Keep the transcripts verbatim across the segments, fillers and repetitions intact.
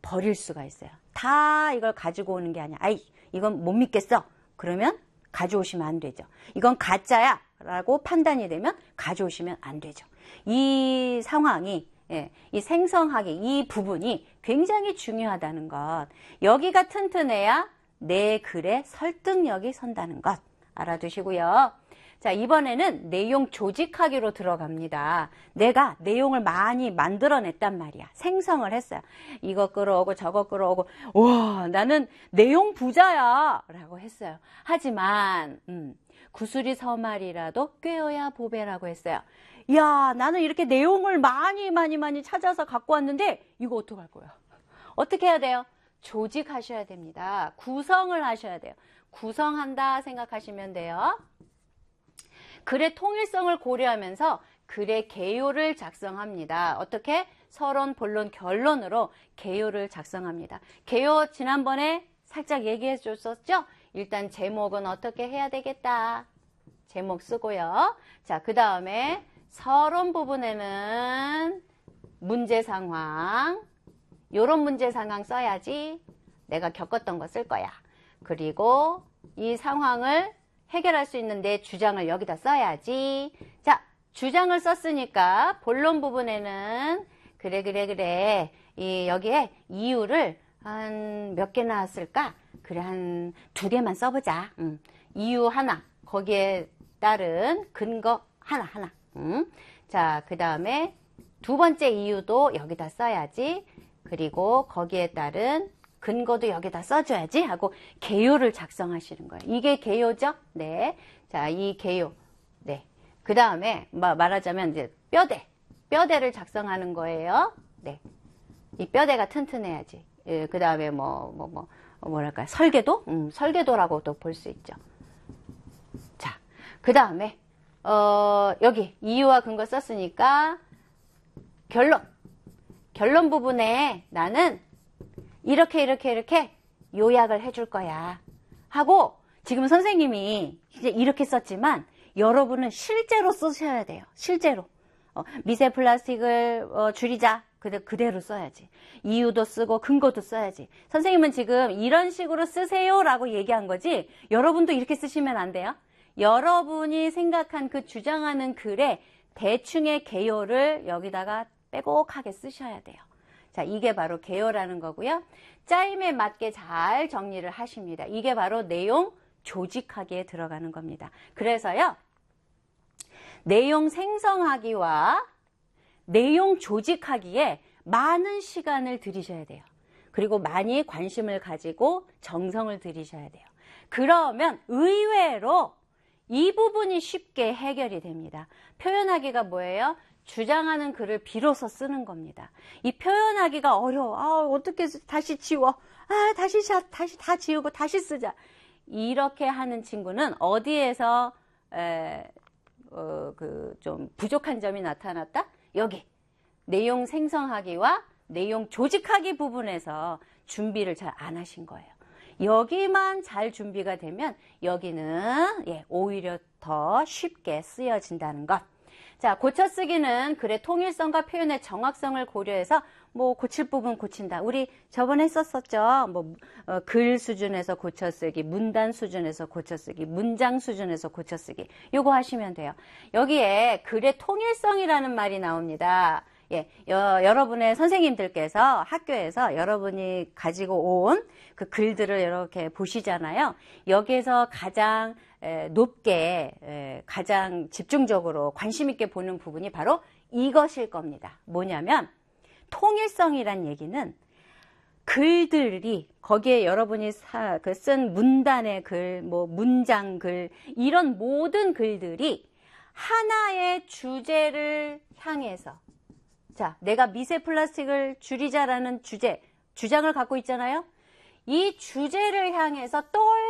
버릴 수가 있어요. 다 이걸 가지고 오는 게 아니야. 아이, 이건 못 믿겠어. 그러면 가져오시면 안 되죠. 이건 가짜야 라고 판단이 되면 가져오시면 안 되죠. 이 상황이, 예, 이 생성하기, 이 부분이 굉장히 중요하다는 것. 여기가 튼튼해야 내 글에 설득력이 선다는 것 알아두시고요. 자, 이번에는 내용 조직하기로 들어갑니다. 내가 내용을 많이 만들어냈단 말이야. 생성을 했어요. 이거 끌어오고 저거 끌어오고, 와, 나는 내용 부자야 라고 했어요. 하지만 음, 구슬이 서말이라도 꿰어야 보배라고 했어요. 야, 나는 이렇게 내용을 많이 많이 많이 찾아서 갖고 왔는데 이거 어떡할 거야? 어떻게 해야 돼요? 조직하셔야 됩니다. 구성을 하셔야 돼요. 구성한다 생각하시면 돼요. 글의 통일성을 고려하면서 글의 개요를 작성합니다. 어떻게? 서론, 본론, 결론으로 개요를 작성합니다. 개요 지난번에 살짝 얘기해 줬었죠? 일단 제목은 어떻게 해야 되겠다. 제목 쓰고요. 자, 그 다음에 서론 부분에는 문제 상황, 요런 문제 상황 써야지. 내가 겪었던 거 쓸 거야. 그리고 이 상황을 해결할 수 있는 내 주장을 여기다 써야지. 자, 주장을 썼으니까 본론 부분에는 그래 그래 그래 이 여기에 이유를 한 몇 개 나왔을까? 그래 한 두 개만 써보자. 음. 이유 하나, 거기에 따른 근거 하나 하나. 음. 자, 그 다음에 두 번째 이유도 여기다 써야지. 그리고 거기에 따른 근거도 여기다 써줘야지 하고 개요를 작성하시는 거예요. 이게 개요죠? 네. 자, 이 개요. 네. 그 다음에 말하자면 이제 뼈대. 뼈대를 작성하는 거예요. 네. 이 뼈대가 튼튼해야지. 예, 그 다음에 뭐, 뭐, 뭐, 뭐랄까, 설계도? 음, 설계도라고도 볼 수 있죠. 자, 그 다음에, 어, 여기 이유와 근거 썼으니까 결론. 결론 부분에 나는 이렇게 이렇게 이렇게 요약을 해줄 거야 하고 지금 선생님이 이제 이렇게 썼지만 여러분은 실제로 쓰셔야 돼요. 실제로 어, 미세 플라스틱을 어, 줄이자 그대, 그대로 써야지. 이유도 쓰고 근거도 써야지. 선생님은 지금 이런 식으로 쓰세요 라고 얘기한 거지 여러분도 이렇게 쓰시면 안 돼요. 여러분이 생각한 그 주장하는 글에 대충의 개요를 여기다가 빼곡하게 쓰셔야 돼요. 자, 이게 바로 개요라는 거고요. 짜임에 맞게 잘 정리를 하십니다. 이게 바로 내용 조직하기에 들어가는 겁니다. 그래서요, 내용 생성하기와 내용 조직하기에 많은 시간을 들이셔야 돼요. 그리고 많이 관심을 가지고 정성을 들이셔야 돼요. 그러면 의외로 이 부분이 쉽게 해결이 됩니다. 표현하기가 뭐예요? 주장하는 글을 비로소 쓰는 겁니다. 이 표현하기가 어려워. 아, 어떻게 다시 지워. 아, 다시, 다시 다 지우고 다시 쓰자. 이렇게 하는 친구는 어디에서, 에, 어, 그, 좀 부족한 점이 나타났다? 여기. 내용 생성하기와 내용 조직하기 부분에서 준비를 잘 안 하신 거예요. 여기만 잘 준비가 되면 여기는, 예, 오히려 더 쉽게 쓰여진다는 것. 자, 고쳐쓰기는 글의 통일성과 표현의 정확성을 고려해서 뭐 고칠 부분 고친다. 우리 저번에 했었었죠. 뭐 어, 글 수준에서 고쳐쓰기, 문단 수준에서 고쳐쓰기, 문장 수준에서 고쳐쓰기. 요거 하시면 돼요. 여기에 글의 통일성이라는 말이 나옵니다. 예, 여, 여러분의 선생님들께서 학교에서 여러분이 가지고 온 그 글들을 이렇게 보시잖아요. 여기에서 가장 에, 높게 에, 가장 집중적으로 관심 있게 보는 부분이 바로 이것일 겁니다. 뭐냐면 통일성이란 얘기는 글들이 거기에 여러분이 사, 그 쓴 문단의 글, 뭐 문장 글 이런 모든 글들이 하나의 주제를 향해서 자, 내가 미세 플라스틱을 줄이자라는 주제, 주장을 갖고 있잖아요. 이 주제를 향해서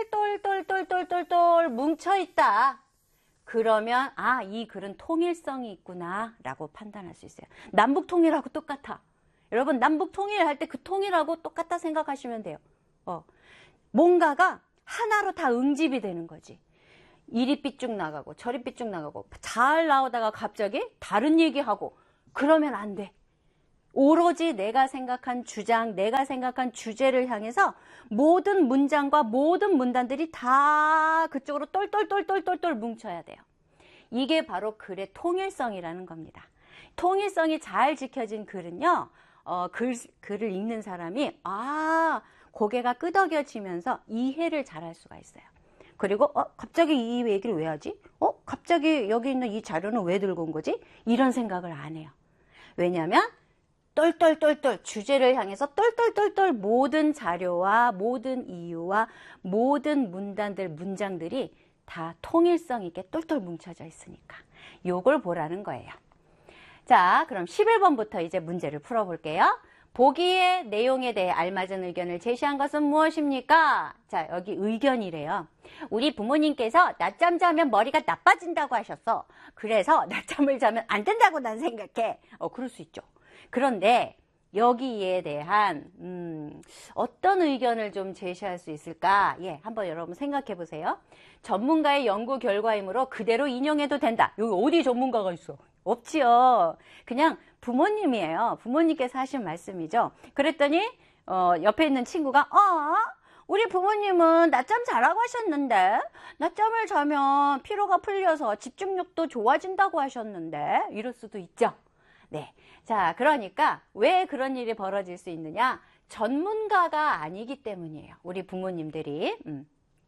똘똘똘똘똘똘똘 뭉쳐있다. 그러면 아, 이 글은 통일성이 있구나 라고 판단할 수 있어요. 남북 통일하고 똑같아. 여러분 남북 통일할 때 그 통일하고 똑같다 생각하시면 돼요. 어, 뭔가가 하나로 다 응집이 되는 거지. 이리 삐쭉 나가고 저리 삐쭉 나가고 잘 나오다가 갑자기 다른 얘기하고 그러면 안 돼. 오로지 내가 생각한 주장, 내가 생각한 주제를 향해서 모든 문장과 모든 문단들이 다 그쪽으로 똘똘똘똘똘똘 뭉쳐야 돼요. 이게 바로 글의 통일성이라는 겁니다. 통일성이 잘 지켜진 글은요, 어, 글, 글을 읽는 사람이 아, 고개가 끄덕여지면서 이해를 잘할 수가 있어요. 그리고 어, 갑자기 이 얘기를 왜 하지? 어, 갑자기 여기 있는 이 자료는 왜 들고 온 거지? 이런 생각을 안 해요. 왜냐하면 똘똘똘똘 주제를 향해서 똘똘똘똘 모든 자료와 모든 이유와 모든 문단들, 문장들이 다 통일성 있게 똘똘 뭉쳐져 있으니까 요걸 보라는 거예요. 자, 그럼 십일 번부터 이제 문제를 풀어볼게요. 보기의 내용에 대해 알맞은 의견을 제시한 것은 무엇입니까? 자, 여기 의견이래요. 우리 부모님께서 낮잠 자면 머리가 나빠진다고 하셨어. 그래서 낮잠을 자면 안 된다고 난 생각해. 어, 그럴 수 있죠. 그런데 여기에 대한 음, 어떤 의견을 좀 제시할 수 있을까? 예, 한번 여러분 생각해 보세요. 전문가의 연구 결과이므로 그대로 인용해도 된다. 여기 어디 전문가가 있어? 없지요. 그냥 부모님이에요. 부모님께서 하신 말씀이죠. 그랬더니 어, 옆에 있는 친구가 어? 우리 부모님은 낮잠 자라고 하셨는데 낮잠을 자면 피로가 풀려서 집중력도 좋아진다고 하셨는데 이럴 수도 있죠. 네. 자, 그러니까 왜 그런 일이 벌어질 수 있느냐? 전문가가 아니기 때문이에요. 우리 부모님들이. 음.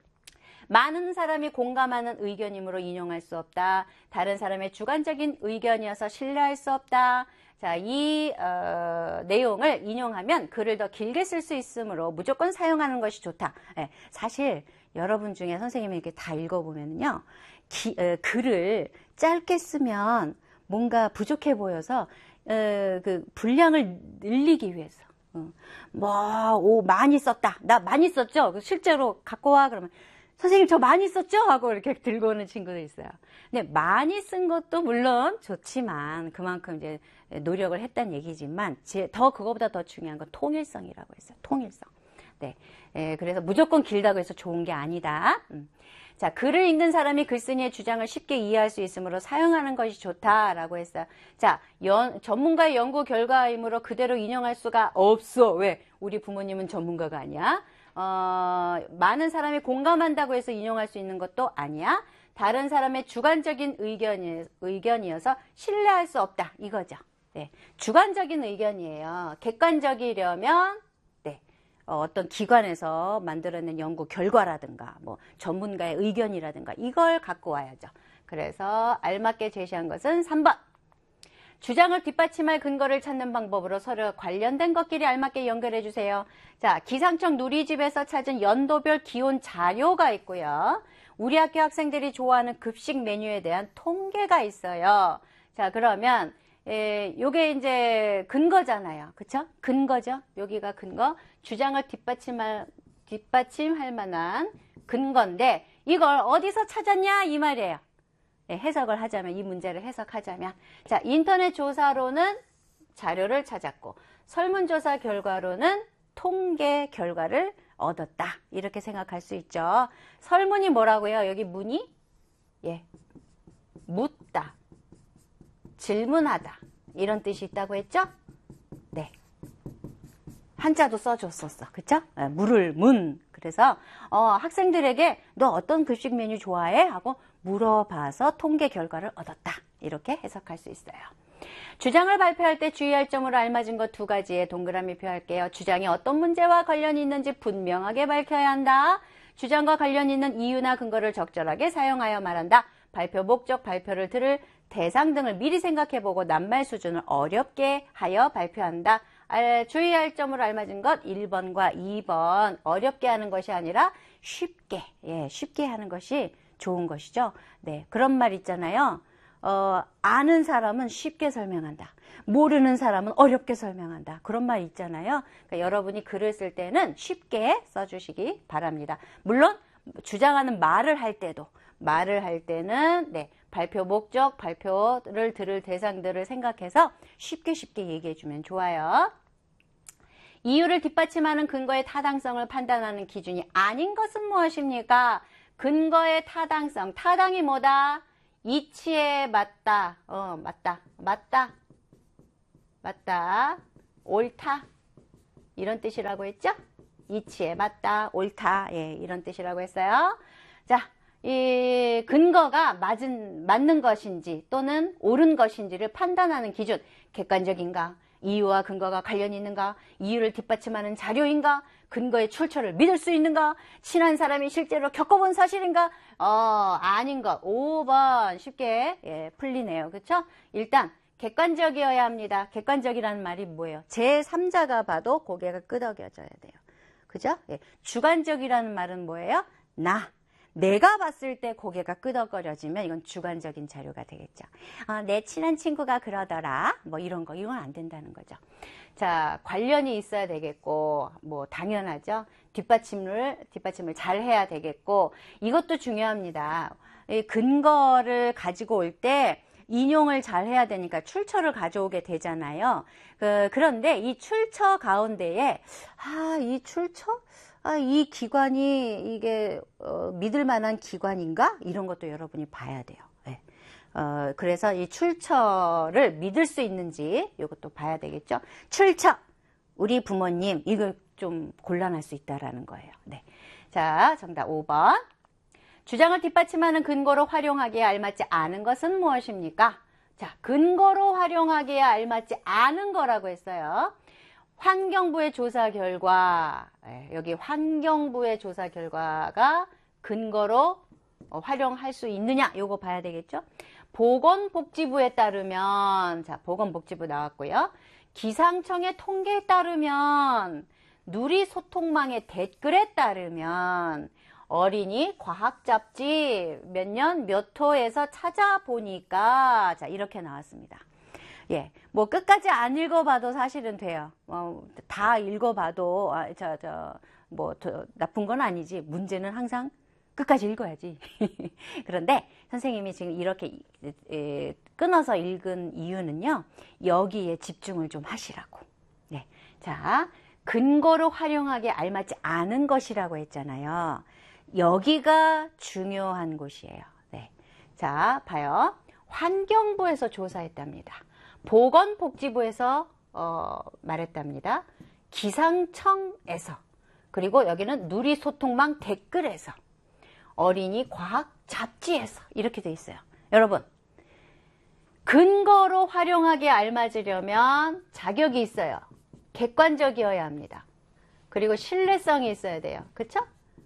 많은 사람이 공감하는 의견이므로 인용할 수 없다. 다른 사람의 주관적인 의견이어서 신뢰할 수 없다. 자, 이 어, 내용을 인용하면 글을 더 길게 쓸 수 있으므로 무조건 사용하는 것이 좋다. 네, 사실 여러분 중에 선생님이 이렇게 다 읽어보면요, 기, 어, 글을 짧게 쓰면 뭔가 부족해 보여서 어, 그 분량을 늘리기 위해서 어, 뭐 오, 많이 썼다. 나 많이 썼죠. 실제로 갖고 와 그러면 선생님 저 많이 썼죠? 하고 이렇게 들고 오는 친구도 있어요. 근데 많이 쓴 것도 물론 좋지만 그만큼 이제 노력을 했다는 얘기지만 제, 더 그거보다 더 중요한 건 통일성이라고 했어요. 통일성. 네, 에, 그래서 무조건 길다고 해서 좋은 게 아니다. 음. 자, 글을 읽는 사람이 글쓴이의 주장을 쉽게 이해할 수 있으므로 사용하는 것이 좋다라고 했어요. 자, 연, 전문가의 연구 결과이므로 그대로 인용할 수가 없어. 왜? 우리 부모님은 전문가가 아니야. 어, 많은 사람이 공감한다고 해서 인용할 수 있는 것도 아니야. 다른 사람의 주관적인 의견이, 의견이어서 신뢰할 수 없다. 이거죠. 네, 주관적인 의견이에요. 객관적이려면 네, 어, 어떤 기관에서 만들어낸 연구 결과라든가 뭐 전문가의 의견이라든가 이걸 갖고 와야죠. 그래서 알맞게 제시한 것은 삼 번. 주장을 뒷받침할 근거를 찾는 방법으로 서로 관련된 것끼리 알맞게 연결해 주세요. 자, 기상청 누리집에서 찾은 연도별 기온 자료가 있고요. 우리 학교 학생들이 좋아하는 급식 메뉴에 대한 통계가 있어요. 자, 그러면 에, 요게 이제 근거잖아요. 그쵸? 근거죠. 여기가 근거. 주장을 뒷받침할, 뒷받침할 만한 근거인데 이걸 어디서 찾았냐 이 말이에요. 예, 해석을 하자면, 이 문제를 해석하자면, 자, 인터넷 조사로는 자료를 찾았고 설문조사 결과로는 통계 결과를 얻었다. 이렇게 생각할 수 있죠. 설문이 뭐라고요? 여기 문이 예, 묻다, 질문하다 이런 뜻이 있다고 했죠? 네, 한자도 써줬었어. 그쵸? 예, 물을 문. 그래서 어, 학생들에게 너 어떤 급식 메뉴 좋아해? 하고 물어봐서 통계 결과를 얻었다. 이렇게 해석할 수 있어요. 주장을 발표할 때 주의할 점으로 알맞은 것 두 가지에 동그라미 표할게요. 주장이 어떤 문제와 관련이 있는지 분명하게 밝혀야 한다. 주장과 관련 있는 이유나 근거를 적절하게 사용하여 말한다. 발표 목적, 발표를 들을 대상 등을 미리 생각해보고 낱말 수준을 어렵게 하여 발표한다. 알, 주의할 점으로 알맞은 것 일 번과 이 번. 어렵게 하는 것이 아니라 쉽게, 예, 쉽게 하는 것이 좋은 것이죠. 네, 그런 말 있잖아요. 어, 아는 사람은 쉽게 설명한다. 모르는 사람은 어렵게 설명한다. 그런 말 있잖아요. 그러니까 여러분이 글을 쓸 때는 쉽게 써주시기 바랍니다. 물론 주장하는 말을 할 때도 말을 할 때는 네, 발표 목적, 발표를 들을 대상들을 생각해서 쉽게 쉽게 얘기해주면 좋아요. 이유를 뒷받침하는 근거의 타당성을 판단하는 기준이 아닌 것은 무엇입니까? 근거의 타당성. 타당이 뭐다? 이치에 맞다. 어, 맞다. 맞다. 맞다. 옳다. 이런 뜻이라고 했죠? 이치에 맞다, 옳다. 예, 이런 뜻이라고 했어요. 자, 이 근거가 맞은, 맞는 것인지 또는 옳은 것인지를 판단하는 기준. 객관적인가? 이유와 근거가 관련이 있는가? 이유를 뒷받침하는 자료인가? 근거의 출처를 믿을 수 있는가? 친한 사람이 실제로 겪어본 사실인가? 어, 아닌 것. 오 번 쉽게 예, 풀리네요. 그렇죠? 일단 객관적이어야 합니다. 객관적이라는 말이 뭐예요? 제삼자가 봐도 고개가 끄덕여져야 돼요. 그죠? 예. 주관적이라는 말은 뭐예요? 나. 내가 봤을 때 고개가 끄덕거려지면 이건 주관적인 자료가 되겠죠. 아, 내 친한 친구가 그러더라. 뭐 이런 거, 이건 안 된다는 거죠. 자, 관련이 있어야 되겠고, 뭐 당연하죠. 뒷받침을 뒷받침을 잘 해야 되겠고, 이것도 중요합니다. 이 근거를 가지고 올 때 인용을 잘 해야 되니까 출처를 가져오게 되잖아요. 그, 그런데 이 출처 가운데에 아, 이 출처? 아, 이 기관이 이게 어, 믿을 만한 기관인가? 이런 것도 여러분이 봐야 돼요. 네. 어, 그래서 이 출처를 믿을 수 있는지 이것도 봐야 되겠죠. 출처, 우리 부모님, 이거 좀 곤란할 수 있다라는 거예요. 네. 자, 정답 오 번. 주장을 뒷받침하는 근거로 활용하기에 알맞지 않은 것은 무엇입니까? 자, 근거로 활용하기에 알맞지 않은 거라고 했어요. 환경부의 조사 결과, 여기 환경부의 조사 결과가 근거로 활용할 수 있느냐, 요거 봐야 되겠죠? 보건복지부에 따르면, 자, 보건복지부 나왔고요. 기상청의 통계에 따르면, 누리소통망의 댓글에 따르면, 어린이 과학 잡지 몇 년 몇 호에서 찾아보니까, 자, 이렇게 나왔습니다. 예, 뭐 끝까지 안 읽어봐도 사실은 돼요. 어, 다 읽어봐도 아, 저, 저, 뭐 더 나쁜 건 아니지. 문제는 항상 끝까지 읽어야지. 그런데 선생님이 지금 이렇게 에, 끊어서 읽은 이유는요. 여기에 집중을 좀 하시라고. 네, 자, 근거로 활용하기에 알맞지 않은 것이라고 했잖아요. 여기가 중요한 곳이에요. 네, 자, 봐요. 환경부에서 조사했답니다. 보건복지부에서 어, 말했답니다. 기상청에서, 그리고 여기는 누리소통망 댓글에서, 어린이 과학 잡지에서 이렇게 돼 있어요. 여러분, 근거로 활용하기에 알맞으려면 자격이 있어요. 객관적이어야 합니다. 그리고 신뢰성이 있어야 돼요. 그렇죠?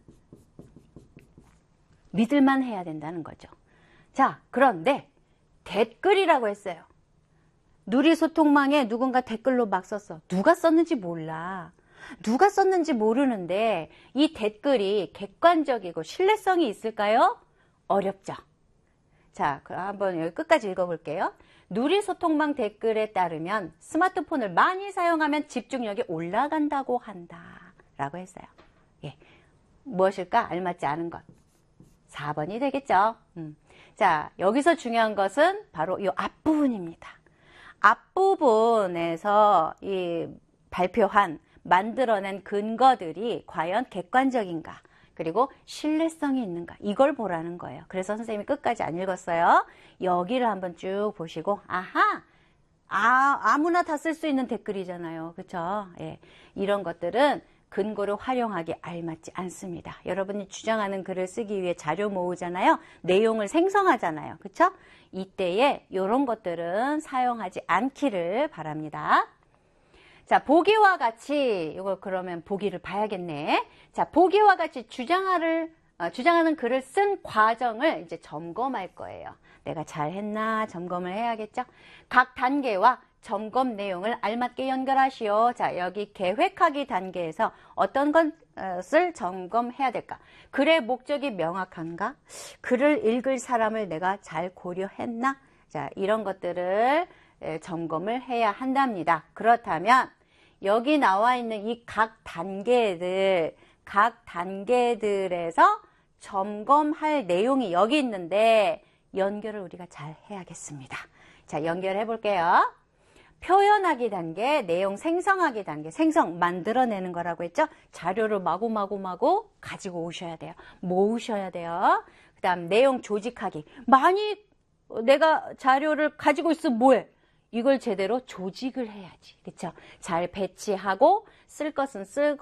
믿을만 해야 된다는 거죠. 자, 그런데 댓글이라고 했어요. 누리소통망에 누군가 댓글로 막 썼어. 누가 썼는지 몰라. 누가 썼는지 모르는데 이 댓글이 객관적이고 신뢰성이 있을까요? 어렵죠. 자, 그럼 한번 여기 끝까지 읽어볼게요. 누리소통망 댓글에 따르면 스마트폰을 많이 사용하면 집중력이 올라간다고 한다 라고 했어요. 예, 무엇일까? 알맞지 않은 것. 사 번이 되겠죠. 음. 자, 여기서 중요한 것은 바로 이 앞부분입니다. 앞부분에서 이 발표한, 만들어낸 근거들이 과연 객관적인가, 그리고 신뢰성이 있는가, 이걸 보라는 거예요. 그래서 선생님이 끝까지 안 읽었어요. 여기를 한번 쭉 보시고, 아하! 아, 아무나 다 쓸 수 있는 댓글이잖아요. 그쵸? 예. 이런 것들은 근거로 활용하기 알맞지 않습니다. 여러분이 주장하는 글을 쓰기 위해 자료 모으잖아요. 내용을 생성하잖아요. 그쵸? 이때에 이런 것들은 사용하지 않기를 바랍니다. 자, 보기와 같이, 이거 그러면 보기를 봐야겠네. 자, 보기와 같이 주장하를, 어, 주장하는 글을 쓴 과정을 이제 점검할 거예요. 내가 잘했나 점검을 해야겠죠? 각 단계와 점검 내용을 알맞게 연결하시오. 자, 여기 계획하기 단계에서 어떤 것을 점검해야 될까? 글의 목적이 명확한가? 글을 읽을 사람을 내가 잘 고려했나? 자, 이런 것들을 점검을 해야 한답니다. 그렇다면 여기 나와 있는 이 각 단계들, 각 단계들에서 점검할 내용이 여기 있는데 연결을 우리가 잘 해야겠습니다. 자, 연결해 볼게요. 표현하기 단계, 내용 생성하기 단계, 생성, 만들어내는 거라고 했죠? 자료를 마구마구마구 가지고 오셔야 돼요. 모으셔야 돼요. 그 다음 내용 조직하기. 많이 내가 자료를 가지고 있으면 뭐해? 이걸 제대로 조직을 해야지. 그쵸? 잘 배치하고 쓸 것은 쓸고